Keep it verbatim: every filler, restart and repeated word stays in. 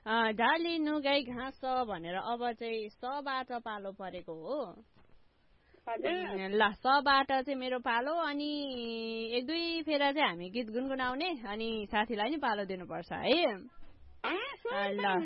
डालिनु गाई घाँस भनेर अब चाहिँ सबाट पालो परेको हो। ल सबाट चाहिँ मेरो पालो अनि एक दुई फेरा चाहिँ हामी गीत गुनगुनाउने अनि साथीलाई नि पालो दिनुपर्छ है। ल